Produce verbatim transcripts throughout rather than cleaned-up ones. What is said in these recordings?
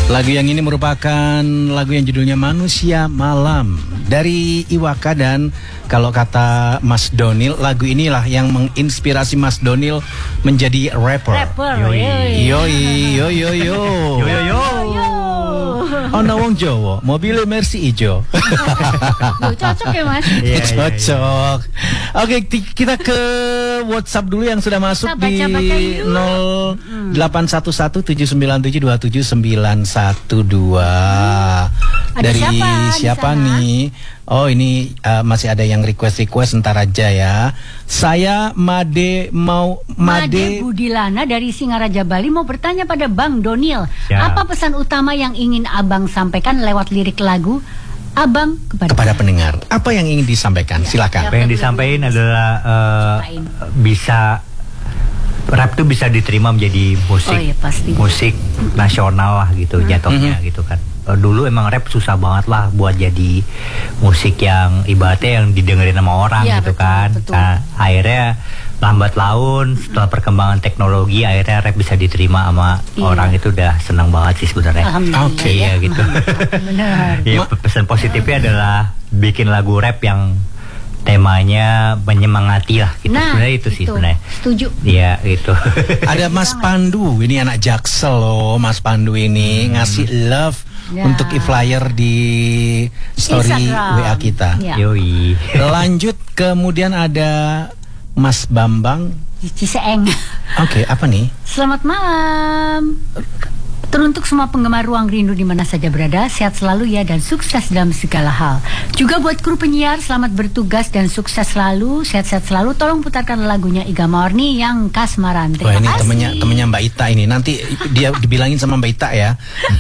Lagu yang ini merupakan lagu yang judulnya Manusia Malam dari Iwaka, dan kalau kata Mas Donil, lagu inilah yang menginspirasi Mas Donil menjadi rapper. Rapper. Yoi. Yoi, yo yo yo. Yo yo yo. Ono wong Jawa, mobilnya Mercy ijo. Loh, cocok ya Mas? Iya, iya, Cocok. Oke, kita ke WhatsApp dulu yang sudah masuk Kita baca-baca di dulu. nol delapan satu satu tujuh sembilan tujuh dua tujuh sembilan satu dua. Ada Dari siapa di siapa sana? nih? Oh, ini uh, masih ada yang request-request, ntar aja ya. Saya Made mau Made Made Budilana dari Singaraja Bali mau bertanya pada Bang Donil, Ya. apa pesan utama yang ingin Abang sampaikan lewat lirik lagu Abang kepada, kepada pendengar. Apa yang ingin disampaikan? Silakan. Apa yang disampaikan adalah uh, Ceritain. bisa rap tuh bisa diterima menjadi musik, Oh iya, pasti. musik nasional lah gitu jatuhnya gitu kan. Uh, dulu emang rap susah banget lah buat jadi musik yang ibaratnya yang didengerin sama orang Iya, gitu betul, kan. betul. Nah, akhirnya lambat laun setelah perkembangan teknologi akhirnya rap bisa diterima sama Iya. orang, itu udah senang banget sih sebenarnya. Alhamdulillah. Oke, Iya ya. gitu. Benar. Iya, pesan positifnya adalah bikin lagu rap yang temanya menyemangati lah gitu. Nah, Sebenarnya itu sih sebenarnya. Setuju. Iya itu. Ada Mas Pandu, ini anak Jaksel loh. Mas Pandu ini ngasih love Ya. untuk e-flyer di story Instagram. W A kita. Ya. Yoi. Lanjut, kemudian ada Mas Bambang. Ciseeng. Oke, apa nih? Selamat malam. Teruntuk semua penggemar Ruang Rindu di mana saja berada, sehat selalu ya dan sukses dalam segala hal. Juga buat kru penyiar, selamat bertugas dan sukses selalu, sehat-sehat selalu. Tolong putarkan lagunya Iga Morni yang Kasmaran. Wah, Terima ini kasih. temennya temennya Mbak Ita ini. Nanti dia dibilangin sama Mbak Ita ya.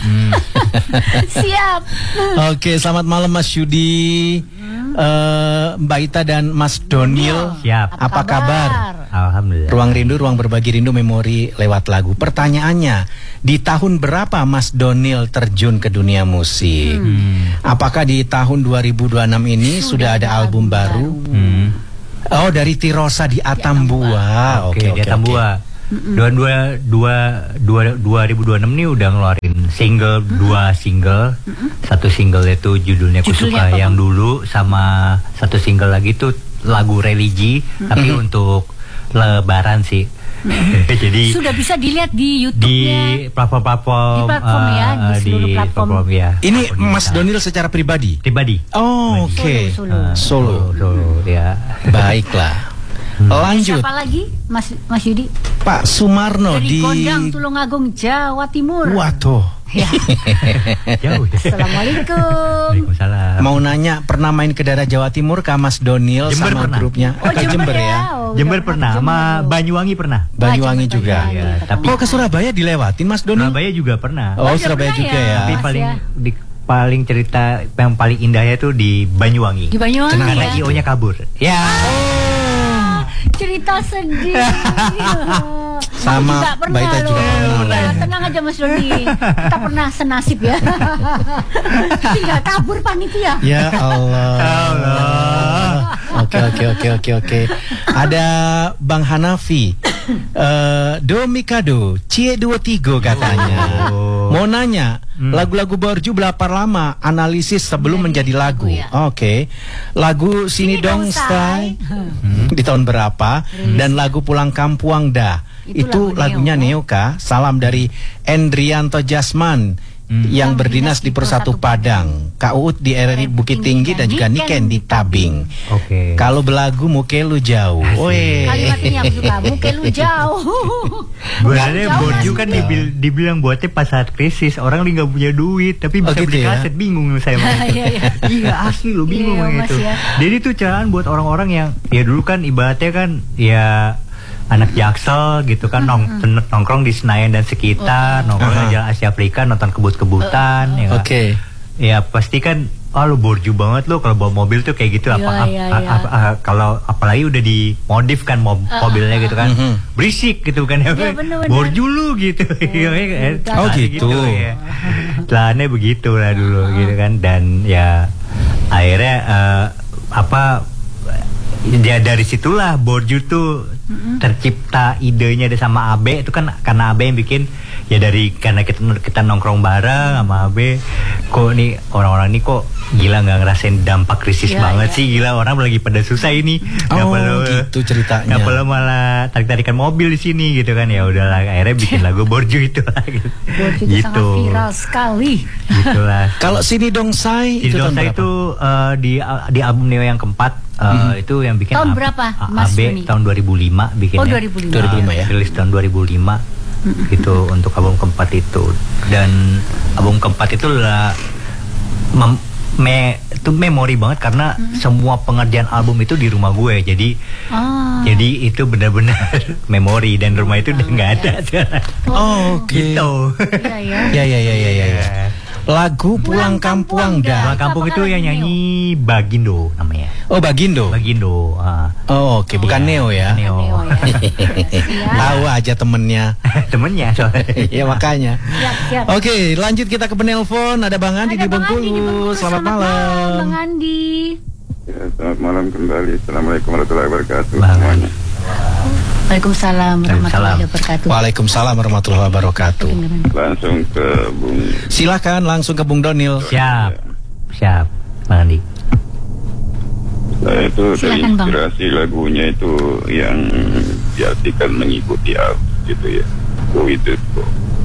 Siap. Oke, selamat malam Mas Yudi, eh, Mbak Ita dan Mas Donil. Siap. Apa kabar? Alhamdulillah. Ruang Rindu, ruang berbagi rindu, memori lewat lagu. Pertanyaannya, di tahun berapa Mas Donil terjun ke dunia musik? Hmm. Apakah di tahun dua ribu dua puluh enam ini sudah, ada album, baru? Hmm. Oh, dari Tirosa di Atambua. Oke, dia Tambua. Dua dua dua dua dua ribu dua enam nih udah ngeluarin single, dua single. Satu single itu judulnya Ku Judulnya Suka apa, yang Bang? dulu, sama satu single lagi tuh lagu religi, tapi untuk Lebaran sih. Jadi Sudah bisa dilihat di di YouTube-nya. platform-platform, Di platform ya, eh, di seluruh platform. ya. Ini Platform Mas digital. Donil secara pribadi? Pribadi. Oh, oke. Solo, Eh, Solo. Solo, ya. Baiklah. Lanjut, Siapa lagi, Mas Mas Yudi? Pak Sumarno Dari di Gondang, Tulungagung, Jawa Timur. Waduh. Ya. Jauh. Assalamualaikum. Waalaikumsalam. Mau nanya, pernah main ke daerah Jawa Timur kah Mas Donil Jember sama pernah. grupnya? Oh, Ke Jember, ya. ya. Oh, Jember udah pernah, Jember. sama Banyuwangi pernah. Banyuwangi Jember, juga. Banyuwangi. Iya, tapi Kok ke Surabaya dilewatin Mas Donil? Surabaya juga pernah. Oh, Oh, Surabaya udah juga pernah ya. ya. Tapi Mas, paling ya. di paling cerita yang paling indahnya tuh di Banyuwangi. Di Banyuwangi Karena ya. I O-nya kabur. Ya. Cerita sedih. Sama Aku juga pernah Mbak Ita loh. juga pernah. Ya, tenang aja Mas Doni. Kita pernah senasib ya. Tinggal kabur panitia. Ya Allah. Allah. Oke oke oke oke oke. Ada Bang Hanafi. Eh, Do Mikado, Cie dua tiga katanya. Oh. Mau nanya, lagu-lagu Borju berapa lama analisis sebelum menjadi Menjadi lagu? lagu, ya. Oke. Lagu Sini, Sini Dong Dong Stay Stay. di tahun berapa? Dan lagu Pulang Kampuang Dah. Itu Itu, lagu lagunya Neo. Neo kah? Salam dari Endrianto Jasman. Yang berdinas di Persatu Padang, Kak Uut di R R I Bukit Tinggi, dan juga Niken di Tabing. Oke. Kalau belagu muke lu jauh. Woi. Kalimat ini yang suka muka lu jauh. Sebenarnya Jauh, Borju Mas kan Yudi. dibil, dibilang buatnya pas saat krisis, orang lagi nggak punya duit, tapi Oh, bisa gitu beli ya? kaset, bingung saya sama itu. Iya, iya. Iya asli lo bingung Iya, sama Mas, itu. ya. Jadi itu carahan buat orang-orang yang ya dulu kan ibaratnya kan ya anak Jaksel gitu kan, nong, nongkrong di Senayan dan sekitar, nongkrong Aha. di Jalan Asia Afrika, nonton kebut-kebutan, ya nggak? Oke. Ya pasti kan, ah lu Borju banget lo kalau bawa mobil tuh kayak gitu. Iya, apa ap- iya, a- iya. a- a- kalau apalagi udah dimodif kan mob- mobilnya gitu kan, Mhm. berisik gitu kan ya, Iya, bener-bener. Borju lu gitu. Iya, kan? Oh, Celana gitu. ya. Celananya begitu lah dulu gitu kan, dan ya akhirnya eh, apa ya dari situlah Borju tuh tercipta idenya ada sama Abe itu kan, karena Abe yang bikin ya dari karena kita kita nongkrong bareng sama Abe, kok nih orang-orang ini kok gila nggak ngerasain dampak krisis Ya, banget ya. sih, gila orang lagi pada susah ini, nggak Oh, perlu gitu ceritanya. nggak perlu malah tarik-tarikan mobil di sini gitu kan, ya udahlah akhirnya bikin lagu Borju itu lah gitu. Borju itu sangat viral sekali. Gitulah. Kalau Sini Dong Sai Itu itu tahun saya berapa? itu eh, di di album Neo yang keempat, eh, itu yang bikin Tahun A- berapa, A- Mas A B Doni? tahun dua ribu lima bikinnya. Oh, dua ribu lima. dua ribu lima ya. Rilis tahun dua ribu lima gitu untuk album keempat itu, dan album keempat itu lah mem- me itu memori banget karena semua pengerjaan album itu di rumah gue, jadi Ah. jadi itu benar-benar memori, dan rumah itu udah nggak ada sekarang. Oh, oke. Gitu. Iya ya. Ya ya ya ya ya. ya. Lagu Pulang Kampung Dah. Pulang Kampung Itu itu apakah yang lagu nyanyi Bagindo namanya. Oh, Bagindo. Bagindo. ah. Oh, oke, bukan Neo ya. Neo. Neo ya. Siap. Tahu aja temennya. Temennya soalnya. Ya makanya. Siap, siap. Oke, lanjut kita ke penelpon. Ada Bang Andi Ada di Bang Andi di Bengkulu. Bengkulu. Selamat Bang malam. Andi. Ya, selamat malam kembali. Assalamualaikum warahmatullahi wabarakatuh Bang. semuanya. Waalaikumsalam warahmatullahi wabarakatuh. Waalaikumsalam warahmatullahi wabarakatuh. Langsung ke Bung. Silakan langsung ke Bung Donil. Siap. Siap. Bang Andi. Saya itu dari Silakan, Bang. inspirasi lagunya itu yang diartikan mengikuti arus gitu ya. Go with the flow.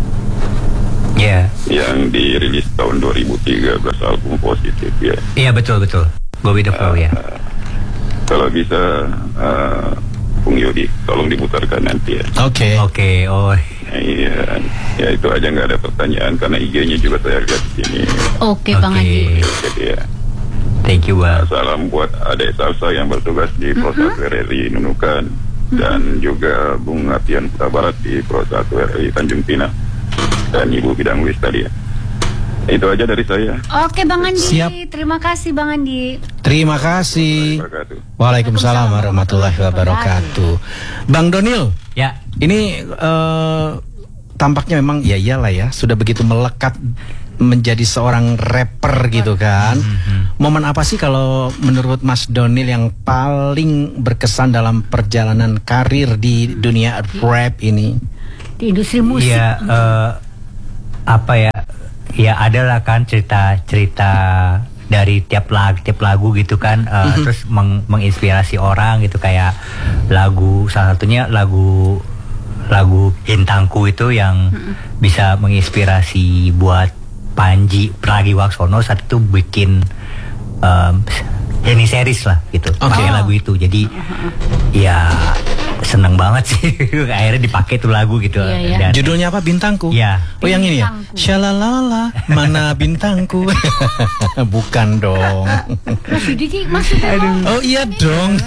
Iya. Yang dirilis tahun dua ribu tiga belas, album Positif ya. Iya betul betul. Go with the flow ya. Kalau bisa uh, Bung Yodi tolong diputarkan nanti ya. Oke. Oke. Oh. Iya, ya itu aja, nggak ada pertanyaan karena I G-nya juga saya lihat di sini. Oke, Bang Andi. Jadi ya, Thank you Bang. salam buat adik salsa yang bertugas di Pro satu R R I Nunukan dan juga Bung Apian Putra Barat di Pro satu R R I Tanjung Pinang dan Ibu Bidang Wis tadi ya. Itu aja dari saya. Oke, Bang Andi. Siap. Terima kasih, Bang Andi. Terima kasih. Terima kasih. Waalaikumsalam warahmatullahi wabarakatuh. Bang Donil, Ya. ini eh, tampaknya memang ya iyalah ya, sudah begitu melekat menjadi seorang rapper gitu kan. Momen apa sih kalau menurut Mas Donil yang paling berkesan dalam perjalanan karir di dunia rap ini? Di industri musik. Iya. eh, apa ya? Ya adalah kan cerita-cerita dari tiap lagu tiap lagu gitu kan, eh, terus meng- menginspirasi orang gitu, kayak lagu salah satunya lagu lagu Bintangku itu yang bisa menginspirasi buat Panji Pragiwaksono saat itu bikin um, ini series lah gitu, Oke. pakai lagu itu, jadi ya seneng banget sih akhirnya dipakai tuh lagu gitu. Iya, iya. Dan- Judulnya apa? Bintangku? Iya. Oh yang ini ya? Bintangku. Shalalala, mana bintangku? Bukan dong. Mas Yudi maksudnya Oh iya dong.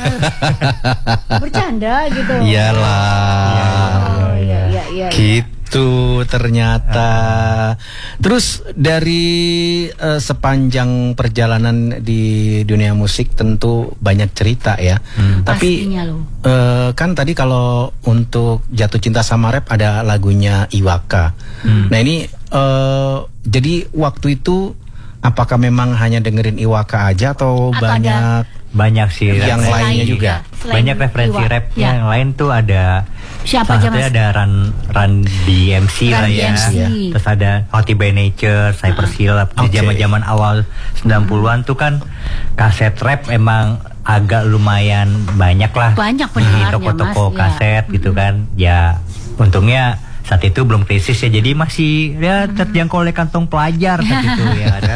bercanda gitu. Iyalah. Oh, iya, iya, iya. Gitu ternyata. Terus dari eh, sepanjang perjalanan di dunia musik tentu banyak cerita ya. Tapi Pastinya loh. eh, kan tadi kalau untuk Jatuh Cinta Sama Rap ada lagunya Iwaka. Nah ini eh, jadi waktu itu apakah memang hanya dengerin Iwaka aja atau, Atau banyak banyak sih Yang referensi. lainnya juga? Selain Banyak referensi Iwa. rap Ya. yang lain tuh ada. Siapa salah aja, satunya Mas? ada Run Run D M C Run lah D ya. M C. Terus ada Hotty by Nature, Cypress Hill. Di Oke. zaman-zaman awal sembilan puluhan tuh kan kaset rap emang agak lumayan banyak lah. Banyak di pendengarnya, toko-toko Mas, ya. kaset gitu kan. Ya untungnya saat itu belum krisis ya, jadi masih ya terjangkau oleh kantong pelajar saat itu ya ada.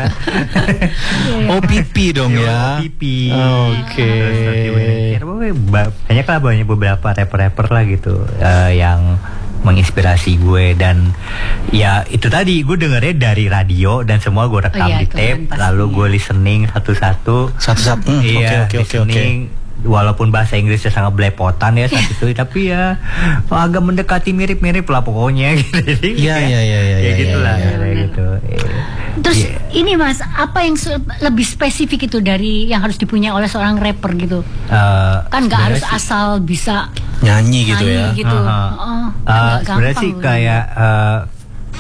Oh pipi dong ya. Pipi. Oke. Banyak lah, banyak beberapa rapper-rapper lah gitu eh, yang menginspirasi gue, dan ya itu tadi gue dengernya dari radio dan semua gue rekam Oh, iya, di itu tape, kan lalu pastinya. gue listening satu-satu. Satu-satu. Hmm, Iya, oke, oke, oke, oke. listening. Walaupun bahasa Inggrisnya sangat belepotan ya saat itu, tapi ya agak mendekati mirip-mirip lah pokoknya gitu. Jadi, Iya, ya, iya, iya, iya, ya iya, gitulah, iya. kayak gitu. Iya. Terus Iya. ini Mas, apa yang se- lebih spesifik itu dari yang harus dipunyai oleh seorang rapper gitu? Eh, Kan nggak harus sebenarnya sih- asal bisa Nyanyi gitu nyanyi ya. gitu. Aha. Oh, Eh, nggak sebenarnya gampang sih loh. kayak eh,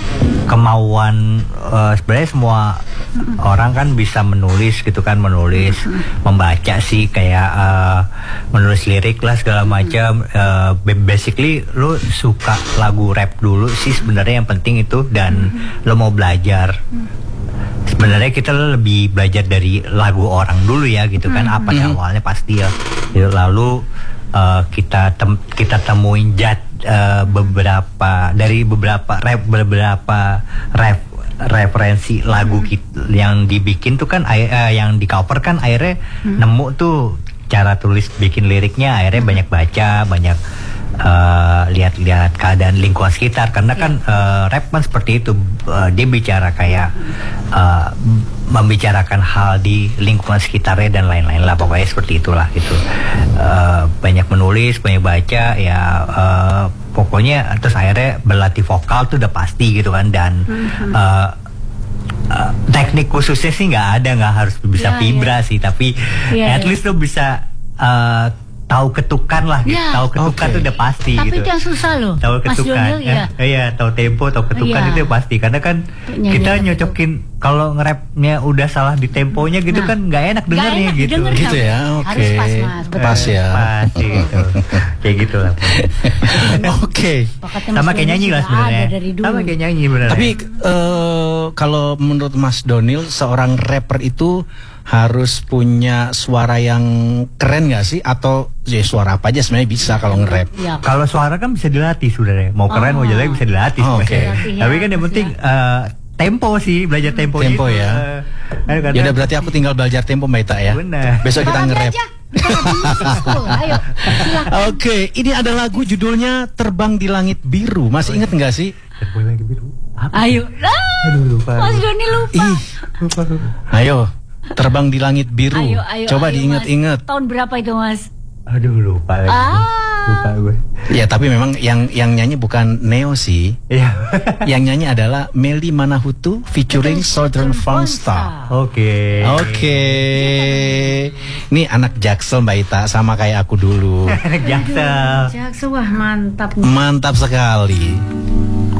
kemauan uh, sebenarnya semua orang kan bisa menulis gitu kan, menulis, membaca sih kayak uh, menulis lirik lah segala macam. Uh, basically lu suka lagu rap dulu sih sebenarnya yang penting itu, dan lo mau belajar. Sebenarnya kita lebih belajar dari lagu orang dulu ya gitu kan, apa yang awalnya pasti ya. Lalu uh, kita tem kita temuin jat uh, beberapa dari beberapa rap beberapa rap referensi lagu kita yang dibikin tuh kan, uh, yang di cover kan akhirnya hmm. nemu tuh cara tulis bikin liriknya, akhirnya banyak baca, banyak uh, lihat-lihat keadaan lingkungan sekitar, karena kan uh, rap kan seperti itu, uh, dia bicara kayak uh, membicarakan hal di lingkungan sekitarnya dan lain-lain lah, pokoknya seperti itulah gitu. Uh, banyak menulis, banyak baca ya, uh, pokoknya terus akhirnya berlatih vokal tuh udah pasti gitu kan, dan mm-hmm. uh, uh, teknik khususnya sih nggak ada, nggak harus bisa yeah, vibra yeah. sih, tapi yeah, at least yeah. lo bisa uh, tahu ketukan lah gitu. Yeah. Tahu ketukan okay. tuh udah pasti. Tapi gitu. Itu yang susah loh. Tahu ketukan. Iya, ya. ya, tahu tempo, tahu ketukan yeah. itu pasti. Karena kan Nyanyi kita nyocokin kalau nge-rapnya udah salah di temponya gitu nah. kan nggak enak dengernya enak gitu. Denger, gitu ya. Oke. Okay. Harus pas Mas. Betul. Pas ya. Pas gitu. Kayak gitu lah. Oke. Okay. Sama kayak nyanyi lah sebenarnya. Sama kayak nyanyi benar. Tapi uh, kalau menurut Mas Donil, seorang rapper itu harus punya suara yang keren nggak sih, atau ya suara apa aja sebenarnya bisa kalau nge-rap? Ya. Kalau suara kan bisa dilatih sebenarnya, mau keren oh. mau jelek bisa dilatih. Oh, Oke. Okay. Tapi kan yang penting uh, tempo sih, belajar tempo. Tempo gitu. ya. Uh, ya udah berarti aku tinggal belajar tempo Mbak Ita ya. Benar. Besok kita nge-rap. Ayo. Oke, okay, ini ada lagu judulnya Terbang di Langit Biru. Masih inget nggak sih? Terbang di Langit Biru. Apa? Ayo. Aduh, lupa. Mas Doni lupa. Ih. Lupa. Ayo. Terbang di Langit Biru. Ayo, ayo, Coba diinget-inget. Tahun berapa itu Mas? Aduh lupa lagi. Ah. Lupa gue. Ya tapi memang yang yang nyanyi bukan Neo sih. Iya. Yang nyanyi adalah Melly Manahutu featuring Southern Funk Star. Oke. Oke. Ini anak Jaksel Mbak Ita, sama kayak aku dulu. Anak Jaksel. Jaksel wah mantap. Mantap sekali.